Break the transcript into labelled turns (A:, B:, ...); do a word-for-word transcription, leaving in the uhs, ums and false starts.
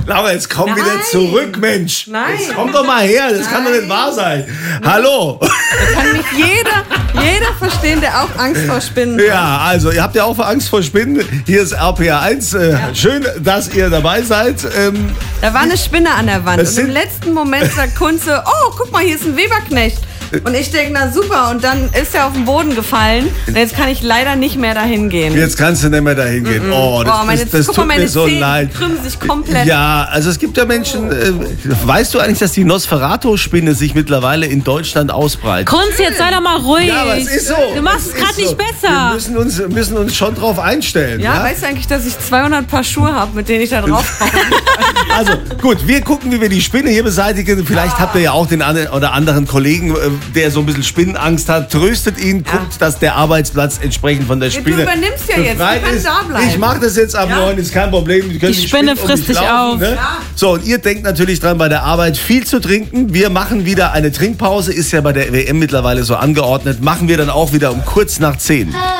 A: Laura, jetzt komm
B: Nein.
A: wieder zurück, Mensch.
B: Nein.
A: Jetzt komm doch mal her, das Nein. kann doch nicht wahr sein. Hallo.
B: Da kann mich jeder, jeder verstehen, der auch Angst vor Spinnen hat.
A: Ja, also ihr habt ja auch Angst vor Spinnen. Hier ist R P R eins. Äh, ja. Schön, dass ihr dabei seid. Ähm,
B: da war eine Spinne an der Wand und
A: sind,
B: im letzten Moment sagt Kunze, oh, guck mal, hier ist ein Weberknecht. Und ich denke, na super, und dann ist er auf den Boden gefallen. Und jetzt kann ich leider nicht mehr dahin gehen.
A: Jetzt kannst du nicht mehr dahin gehen. Mm -mm. Oh, das,
B: oh, meine,
A: das, das
B: guck
A: tut
B: mal, meine
A: mir so
B: Zähne
A: leid.
B: krümmen sich komplett.
A: Ja, also es gibt ja Menschen, äh, weißt du eigentlich, dass die Nosferatu-Spinne sich mittlerweile in Deutschland ausbreitet?
C: Kunz, jetzt sei doch mal ruhig.
A: Ja, aber es ist so.
C: Du machst es gerade
A: so.
C: nicht besser.
A: Wir müssen uns, müssen uns schon drauf einstellen.
B: Ja,
A: ja?
B: weißt du eigentlich, dass ich zweihundert Paar Schuhe habe, mit denen ich da drauf komme?
A: Also gut, wir gucken, wie wir die Spinne hier beseitigen. Vielleicht habt ihr ja auch den oder anderen Kollegen, der so ein bisschen Spinnenangst hat. Tröstet ihn,
B: ja.
A: guckt, dass der Arbeitsplatz entsprechend von der Spinne
B: Du übernimmst ja jetzt, du kannst da bleiben.
A: Ich mache das jetzt ab neun, ja. ist kein Problem.
C: Die, die Spinne frisst dich auf.
A: Ne? Ja. So, und ihr denkt natürlich dran, bei der Arbeit viel zu trinken. Wir machen wieder eine Trinkpause, ist ja bei der W M mittlerweile so angeordnet. Machen wir dann auch wieder um kurz nach zehn.